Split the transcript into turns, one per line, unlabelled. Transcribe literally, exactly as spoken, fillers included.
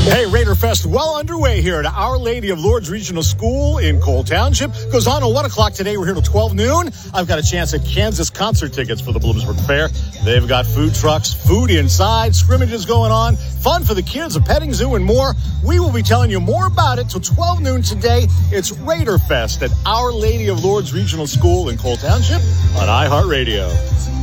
Hey, Raider Fest well underway here at Our Lady of Lourdes Regional School in Cole Township. Goes on at one o'clock today. We're here till twelve noon. I've got a chance at Kansas concert tickets for the Bloomsburg Fair. They've got food trucks, food inside, scrimmages going on, fun for the kids, a petting zoo, and more. We will be telling you more about it till twelve noon today. It's Raider Fest at Our Lady of Lourdes Regional School in Cole Township on iHeartRadio.